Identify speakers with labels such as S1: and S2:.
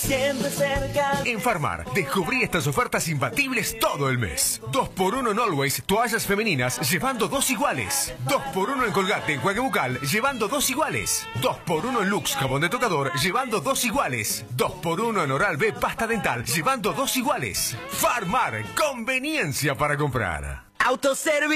S1: siempre cerca.
S2: En Farmar, descubrí estas ofertas imbatibles todo el mes. 2x1 en Always, toallas femeninas, llevando 2 iguales. 2x1 en Colgate, enjuague bucal, llevando 2 iguales. 2x1 en Lux, jabón de tocador, llevando 2 iguales. 2x1 en Oral-B, pasta dental, llevando 2 iguales. Farmar, conveniencia para comprar.
S1: Autoservicio.